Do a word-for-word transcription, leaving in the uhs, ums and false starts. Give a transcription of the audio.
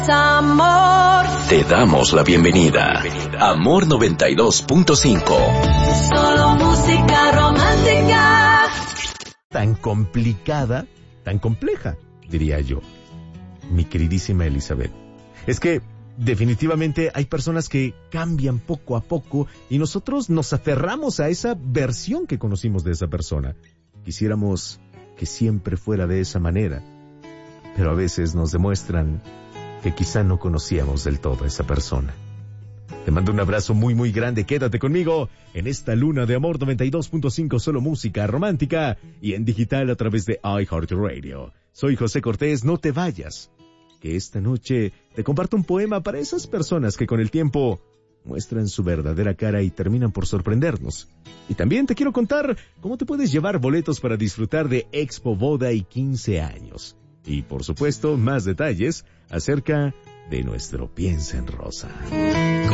Amor. Te damos la bienvenida. Amor noventa y dos punto cinco. Solo música romántica. Tan complicada, tan compleja, diría yo, mi queridísima Elizabeth. Es que definitivamente hay personas que cambian poco a poco y nosotros nos aferramos a esa versión que conocimos de esa persona. Quisiéramos que siempre fuera de esa manera, pero a veces nos demuestran que quizá no conocíamos del todo a esa persona. Te mando un abrazo muy muy grande, quédate conmigo en esta luna de Amor noventa y dos punto cinco, solo música romántica y en digital a través de iHeartRadio. Soy José Cortés, no te vayas, que esta noche te comparto un poema para esas personas que con el tiempo muestran su verdadera cara y terminan por sorprendernos. Y también te quiero contar cómo te puedes llevar boletos para disfrutar de Expo Boda y quince años. Y por supuesto, más detalles acerca de nuestro Piensa en Rosa.